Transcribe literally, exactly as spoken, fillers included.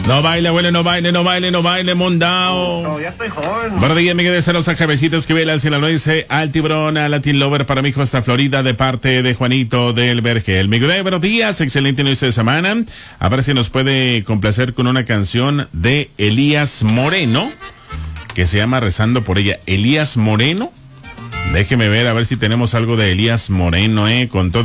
No baile, abuelo, no baile, no baile, no baile, mondao. No, ya estoy joven. Buenos días, Miguel de Ceros, a Javecitos que ve al cielo, dice al tiburón, a Latin Lover para mi hijo hasta Florida de parte de Juanito del Vergel. Miguel, buenos días, excelente inicio de semana. A ver si nos puede complacer con una canción de Elías Moreno, que se llama Rezando por ella. Elías Moreno. Déjeme ver a ver si tenemos algo de Elías Moreno, eh, con todo.